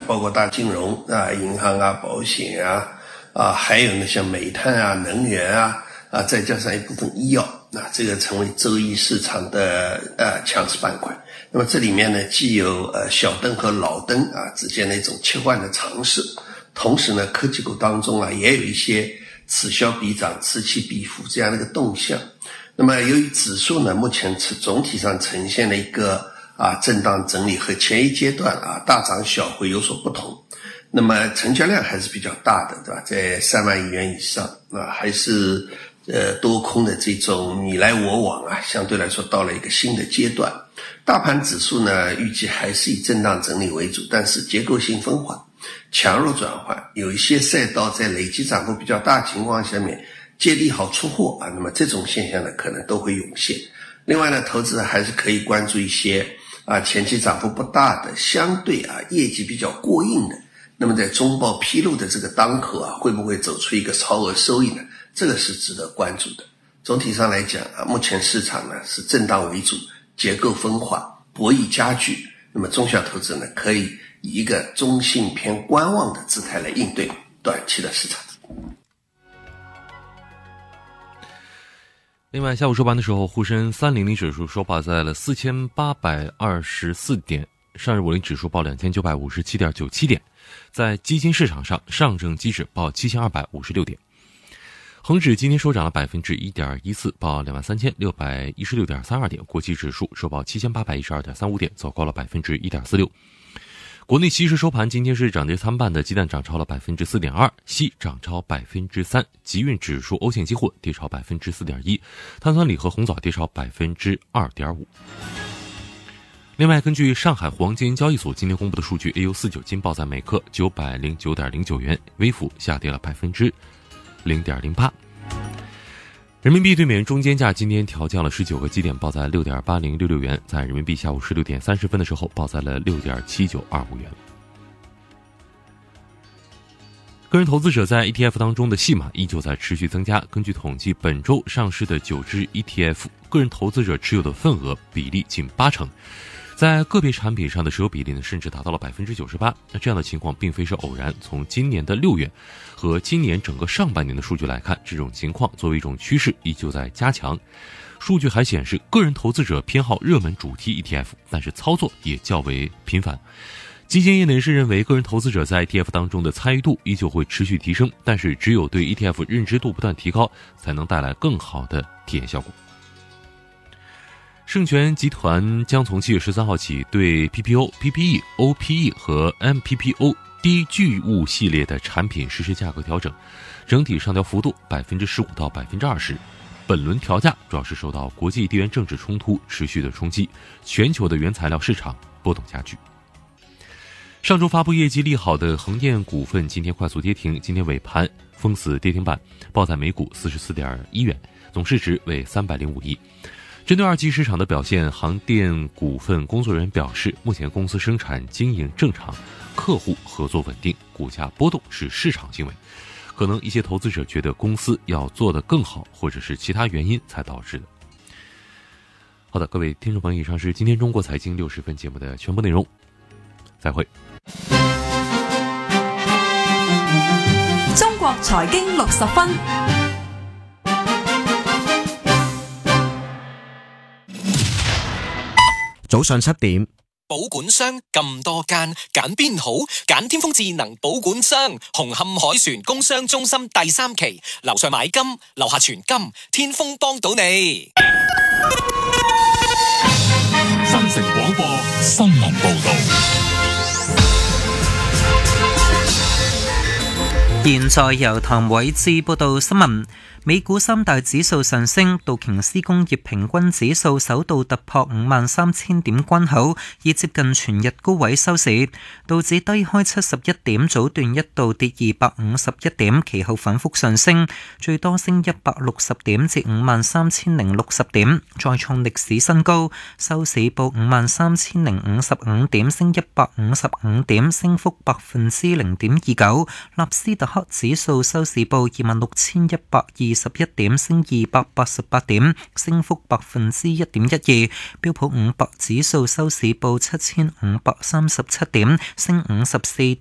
包括大金融啊、银行啊、保险啊，还有呢像煤炭啊、能源啊，再加上一部分医药，这个成为周一市场的强势板块。那么这里面呢，既有小灯和老灯之间的一种切换的尝试，同时呢，科技股当中也有一些此消彼长、此起彼伏这样的一个动向。那么由于指数呢，目前总体上呈现了一个震荡整理，和前一阶段大涨小回有所不同。那么成交量还是比较大的，对吧？在3万亿元以上还是多空的这种你来我往相对来说到了一个新的阶段。大盘指数呢，预计还是以震荡整理为主，但是结构性分化，强弱转换，有一些赛道在累积涨幅比较大情况下面借利好出货那么这种现象呢可能都会涌现。另外呢，投资者还是可以关注一些前期涨幅不大的，相对业绩比较过硬的，那么在中报披露的这个当口会不会走出一个超额收益呢？这个是值得关注的。总体上来讲目前市场呢是震荡为主，结构分化，博弈加剧，那么中小投资呢可以以一个中性偏观望的姿态来应对短期的市场。 另外，下午收盘的时候，沪深300指数收报在了4824点，上日500指数报2957.97点。在基金市场上，上证期指报7256点。恒指今天收涨了 1.14%， 报23,616.32点。国际指数收报7812.35点，走高了 1.46%。国内期市收盘今天是涨跌参半的，鸡蛋涨超了 4.2%， 锡涨超 3%， 集运指数欧线期货跌超 4.1%， 碳酸锂和红枣跌超 2.5%。另外，根据上海黄金交易所今天公布的数据， AU49 金报在每克 909.09 元，微幅下跌了 0.08%。人民币对美元中间价今天调降了19个基点，报在 6.8066 元，在人民币下午16点30分的时候报在了 6.7925 元。个人投资者在 ETF 当中的戏码依旧在持续增加。根据统计，本周上市的9只 ETF， 个人投资者持有的份额比例近80%。在个别产品上的持有比例呢，甚至达到了 98%。 那这样的情况并非是偶然，从今年的6月和今年整个上半年的数据来看，这种情况作为一种趋势依旧在加强。数据还显示，个人投资者偏好热门主题 ETF， 但是操作也较为频繁。基金业内人士认为，个人投资者在 ETF 当中的参与度依旧会持续提升，但是只有对 ETF 认知度不断提高，才能带来更好的体验效果。盛权集团将从7月13号起对 PPO、PPE、OPE 和 MPPO 低巨物系列的产品实施价格调整，整体上调幅度 15% 到 20%。 本轮调价主要是受到国际地缘政治冲突持续的冲击，全球的原材料市场波动加剧。上周发布业绩利好的恒燕股份今天快速跌停，今天尾盘封死跌停板，报在每股 44.1 元，总市值为305亿。针对二级市场的表现，航电股份工作人员表示，目前公司生产经营正常，客户合作稳定，股价波动是市场行为。可能一些投资者觉得公司要做得更好，或者是其他原因才导致的。好的，各位听众朋友，以上是今天中国财经60分节目的全部内容，再会。 中国财经60分。 早上7點， 保管商咁多間，揀邊好？揀天風智能保管商，紅磡海船工商中心第3期，樓上買金，樓下存金，天風幫到你。 新城廣播新聞報道。 現在由譚偉志報道新聞。美股三大指數上升，道瓊斯工業平均指數首度突破53,000點關口，以接近全日高位收市。道指低開71點，早段一度跌251點，其後反覆上升，最多升160點至53,060點，再創歷史新高。收市報53,055點，升155點，升幅0.29%。納斯達克指數收市報26,121點，升288點，升幅1.12%。標普500指數收市報7,537點，升54點。